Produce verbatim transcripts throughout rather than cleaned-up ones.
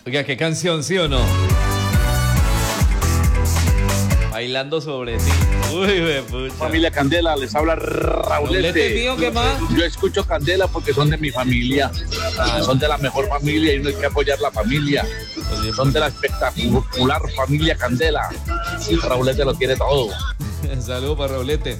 Oiga, qué canción, ¿sí o no? Bailando sobre ti. Uy, me pucha. Familia Candela, les habla Raulete. mío, ¿qué más? Yo escucho Candela porque son de mi familia. Ah, son de la mejor familia y no hay que apoyar la familia. Son de la espectacular familia Candela. Raulete lo tiene todo. Saludos para Raulete.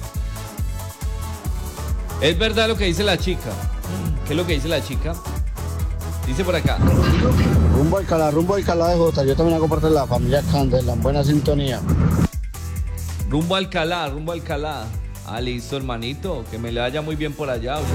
Es verdad lo que dice la chica. ¿Qué es lo que dice la chica? Dice por acá. Rumbo al Alcalá, rumbo al Alcalá de Jota. Yo también hago parte de la familia Candela, en buena sintonía. Rumbo a Alcalá, rumbo a Alcalá. Ah, listo, hermanito. Que me le vaya muy bien por allá. ¿O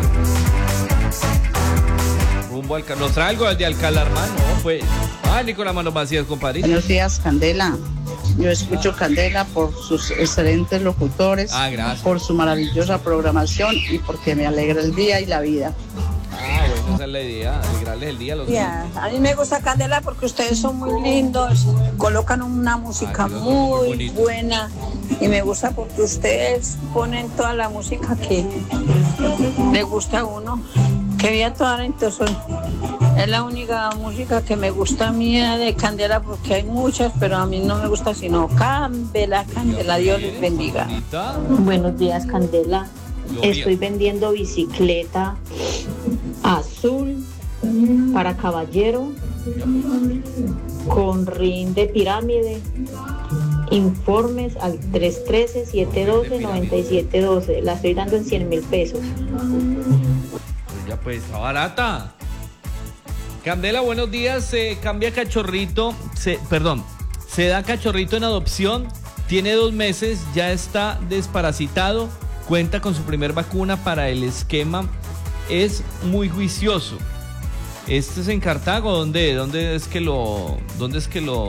rumbo a Alcalá. ¿Nos trae algo de Alcalá, hermano? No, pues. Ah, ni con las manos vacías, compadre. Buenos días, Candela. Yo escucho Candela por sus excelentes locutores, ah, gracias. Por su maravillosa programación y porque me alegra el día y la vida. Ah, bueno, esa es la idea, alegrarles el día a los yeah. A mí me gusta Candela porque ustedes son muy lindos, colocan una música ah, muy, muy buena y me gusta porque ustedes ponen toda la música que le gusta a uno. Que bien talentoso. Es la única música que me gusta a mí de Candela porque hay muchas, pero a mí no me gusta sino Candela, Candela. Dios les bendiga. Buenos días, Candela. Estoy vendiendo bicicleta azul para caballero con rin de pirámide. Informes al tres uno tres, siete uno dos, nueve siete uno dos. La estoy dando en cien mil pesos. Ya pues, está barata. Candela, buenos días. Se cambia cachorrito, se, perdón, se da cachorrito en adopción, tiene dos meses, ya está desparasitado, cuenta con su primer vacuna para el esquema, es muy juicioso. ¿Este es en Cartago? ¿Dónde, dónde es que lo, dónde es que lo,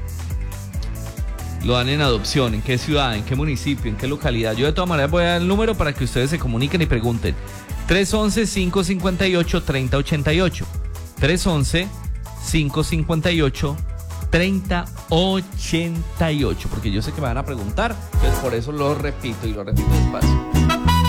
lo dan en adopción? ¿En qué ciudad? ¿En qué municipio? ¿En qué localidad? Yo de todas maneras voy a dar el número para que ustedes se comuniquen y pregunten. tres once, cinco cincuenta y ocho, treinta ochenta y ocho. tres once, cinco cincuenta y ocho, treinta ochenta y ocho. Porque yo sé que me van a preguntar, entonces por eso lo repito y lo repito despacio.